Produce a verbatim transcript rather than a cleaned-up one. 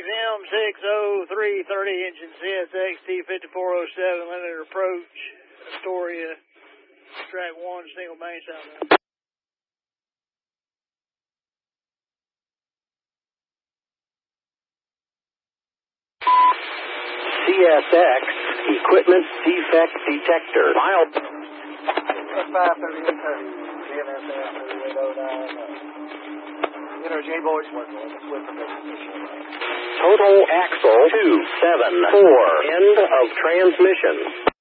M six oh three thirty, engine C S X T fifty-four oh seven, limited approach, Astoria, track one, single main south. C S X, equipment defect detector. Mile. five thirty-eight thirty, G N S S thirty-eight oh nine. You know, J-Boys working on this with the Total axle two seven four. End of transmission.